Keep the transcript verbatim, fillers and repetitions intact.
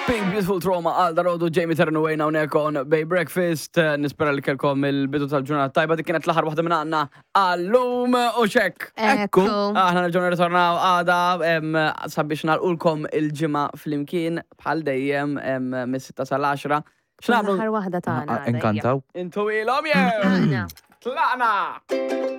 Pink Beautiful Trauma għal darodu Jamie Terranway hawnhekk on Bay Breakfast. Nispera li kelkom il-bidu tal-ġurnata tajba dik kienet l-aħħar waħda minn għandna għallum u xekk. Ekku. Aħna nerġgħu nirritornaw għada sabiex nagħlqulkom il-ġimgħa flimkien bħal dejjem mis-sitta sal-għaxra. L-aħħar waħda tagħna. Inkantaw. Intu ilhom jew. Tlaqna.